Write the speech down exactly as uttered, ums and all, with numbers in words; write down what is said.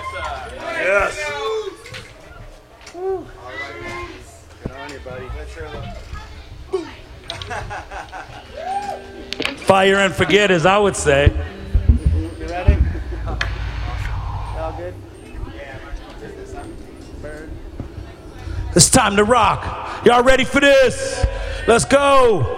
Yes. All right. Good on you, buddy. Let's hear a look. Fire and forget, as I would say. You ready? All good? Yeah. Bird. It's time to rock. Y'all ready for this? Let's go.